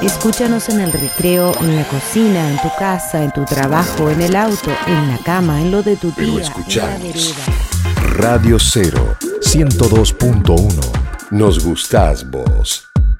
Escúchanos en el recreo, en la cocina, en tu casa, en tu trabajo, en el auto, en la cama, en lo de tu Pero tía, escuchamos en la vereda. Radio 0, 102.1. Nos gustás vos.